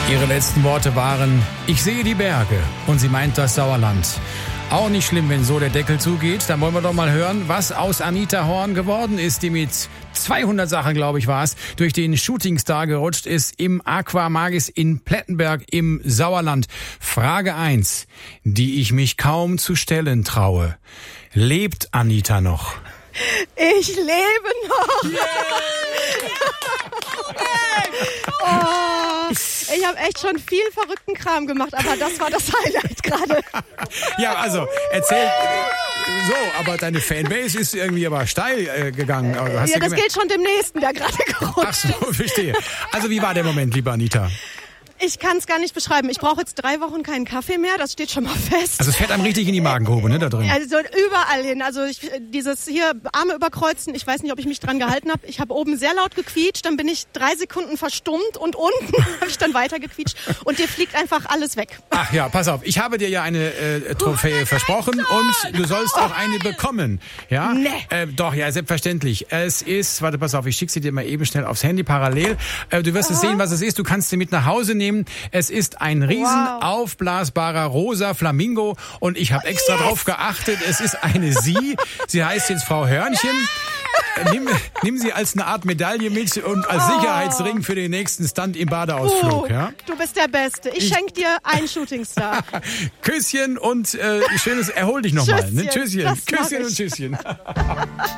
Ihre letzten Worte waren, ich sehe die Berge, und sie meint das Sauerland. Auch nicht schlimm, wenn so der Deckel zugeht. Dann wollen wir doch mal hören, was aus Anita Horn geworden ist, die mit 200 Sachen, glaube ich, war es, durch den Shootingstar gerutscht ist im Aqua Magis in Plettenberg im Sauerland. Frage 1, die ich mich kaum zu stellen traue. Lebt Anita noch? Ich lebe noch. Yeah. Oh, ich habe echt schon viel verrückten Kram gemacht, aber das war das Highlight gerade. Ja, also erzähl so, aber deine Fanbase ist irgendwie aber steil gegangen. Hast Ja, du das gilt schon dem Nächsten, der gerade gerutscht Ach so, verstehe. Also wie war der Moment, liebe Anita? Ich kann es gar nicht beschreiben. Ich brauche jetzt 3 Wochen keinen Kaffee mehr, das steht schon mal fest. Also es fährt einem richtig in die Magengrube, ne, da drin? Also überall hin. Also dieses hier Arme überkreuzen, ich weiß nicht, ob ich mich dran gehalten habe. Ich habe oben sehr laut gequietscht, dann bin ich 3 Sekunden verstummt und unten habe ich dann weiter gequietscht und dir fliegt einfach alles weg. Ach ja, pass auf, ich habe dir ja eine Trophäe versprochen und du sollst auch eine bekommen. Ja? Nee. Doch, ja, selbstverständlich. Es ist, warte, pass auf, ich schicke sie dir mal eben schnell aufs Handy parallel. Du wirst es sehen, was es ist. Du kannst sie mit nach Hause nehmen. Es ist ein riesen aufblasbarer rosa Flamingo und ich habe extra drauf geachtet. Es ist eine Sie. Sie heißt jetzt Frau Hörnchen. Nimm sie als eine Art Medaille mit und als Sicherheitsring für den nächsten Stunt im Badeausflug. Ja? Du bist der Beste. Ich schenke dir einen Shootingstar. Küsschen und schönes, erhol dich nochmal. Ne? Tschüsschen. Das mach Küsschen ich. und Tschüsschen.